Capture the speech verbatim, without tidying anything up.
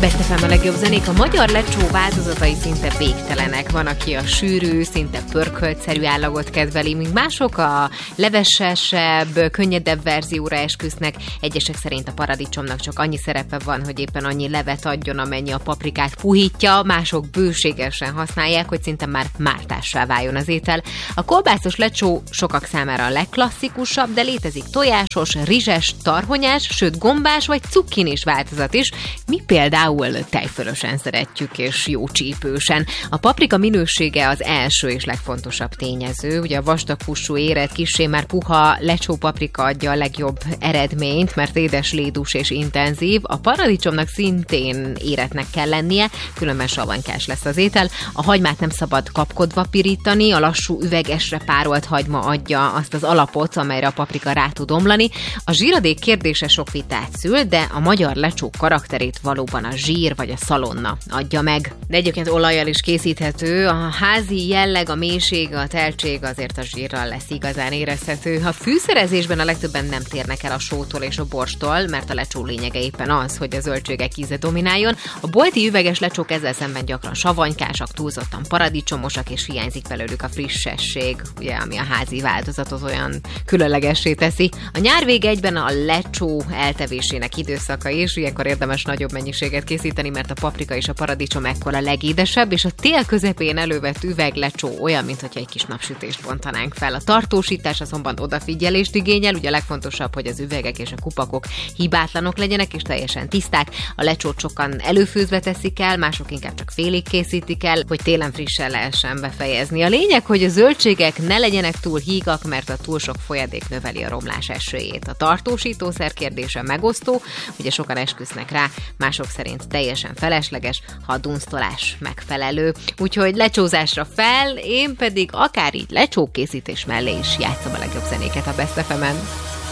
Best ef em a legjobb zenék, a magyar lecsó változatai szinte végtelenek. Van, aki a sűrű, szinte pörköltszerű állagot kedveli, míg mások a levesesebb, könnyedebb verzióra esküsznek. Egyesek szerint a paradicsomnak csak annyi szerepe van, hogy éppen annyi levet adjon, amennyi a paprikát puhítja, mások bőségesen használják, hogy szinte már mártássá váljon az étel. A kolbászos lecsó sokak számára a legklasszikusabb, de létezik tojásos, rizses, tarhonyás, sőt gombás vagy cukkinis változat is. Mi például tejfölösen szeretjük, és jó csípősen. A paprika minősége az első és legfontosabb tényező. Ugye a vastaghúsú érett, kissé már puha lecsó paprika adja a legjobb eredményt, mert édes, lédús és intenzív. A paradicsomnak szintén éretnek kell lennie, különben savanykás lesz az étel. A hagymát nem szabad kapkodva pirítani, a lassú üvegesre párolt hagyma adja azt az alapot, amelyre a paprika rá tud omlani. A zsíradék kérdése sok vitát szül, de a magyar lecsó karakterét valóban a zsír vagy a szalonna adja meg. De egyébként olajjal is készíthető. A házi jelleg, a mélység, a teltség azért a zsírral lesz igazán érezhető. A fűszerezésben a legtöbben nem térnek el a sótól és a borstól, mert a lecsó lényege éppen az, hogy a zöldségek íze domináljon. A bolti üveges lecsók ezzel szemben gyakran savanykásak, túlzottan paradicsomosak, és hiányzik belőlük a frissesség, ugye, ami a házi változatot olyan különlegessé teszi. A nyár vége egyben a lecsó eltevésének időszaka is, ilyenkor érdemes nagyobb mennyiséget készíteni, mert a paprika és a paradicsom ekkor a legédesebb, és a tél közepén elővett üveglecsó olyan, mintha egy kis napsütést bontanánk fel. A tartósítás azonban odafigyelést igényel, ugye a legfontosabb, hogy az üvegek és a kupakok hibátlanok legyenek, és teljesen tiszták. A lecsót sokan előfőzve teszik el, mások inkább csak félig készítik el, hogy télen frissen lehessen befejezni. A lényeg, hogy a zöldségek ne legyenek túl hígak, mert a túl sok folyadék növeli a romlás esélyét. A tartósítószer kérdése megosztó, ugye sokan esküsznek rá, mások szerint teljesen felesleges, ha a dunsztolás megfelelő. Úgyhogy lecsózásra fel, én pedig akár így lecsókészítés mellé is játszom a legjobb zenéket a Best ef emen.